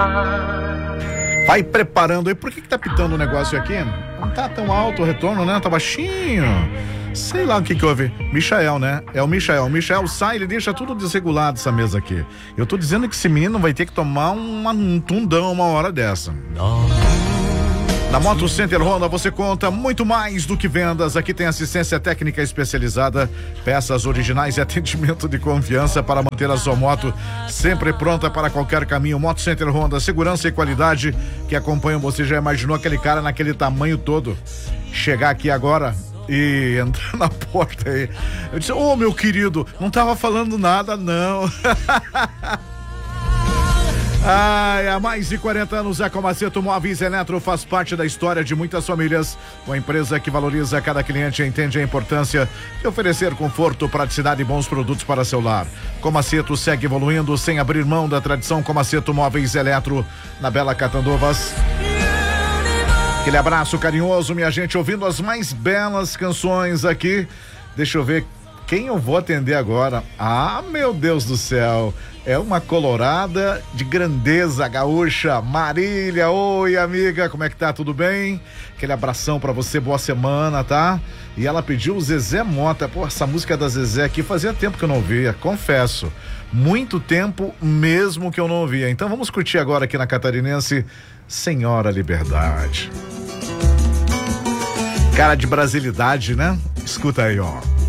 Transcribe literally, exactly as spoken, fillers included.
Vai preparando aí. Por que que tá pitando o negócio aqui? Não tá tão alto o retorno, né? Tá baixinho. Sei lá o que que houve. Michael, né? É o Michael. O Michael sai, ele deixa tudo desregulado essa mesa aqui. Eu tô dizendo que esse menino vai ter que tomar uma, um tundão uma hora dessa. Na Moto Center Honda você conta muito mais do que vendas. Aqui tem assistência técnica especializada, peças originais e atendimento de confiança para manter a sua moto sempre pronta para qualquer caminho. Moto Center Honda, segurança e qualidade que acompanham. Você já imaginou aquele cara naquele tamanho todo chegar aqui agora e entrar na porta aí? Eu disse, ô, meu querido, não tava falando nada não. Ai, há mais de quarenta anos a Comaceto Móveis Eletro faz parte da história de muitas famílias. Uma empresa que valoriza cada cliente e entende a importância de oferecer conforto, praticidade e bons produtos para seu lar. Comaceto segue evoluindo sem abrir mão da tradição. Comaceto Móveis Eletro, na Bela Catandovas. Aquele abraço carinhoso, minha gente, ouvindo as mais belas canções aqui. Deixa eu ver quem eu vou atender agora. Ah, meu Deus do céu. É uma colorada de grandeza gaúcha, Marília. Oi, amiga, como é que tá? Tudo bem? Aquele abração pra você, boa semana, tá? E ela pediu o Zezé Mota. Pô, essa música da Zezé aqui fazia tempo que eu não ouvia, confesso. Muito tempo mesmo que eu não ouvia. Então vamos curtir agora aqui na Catarinense, Senhora Liberdade. Cara de brasilidade, né? Escuta aí, ó.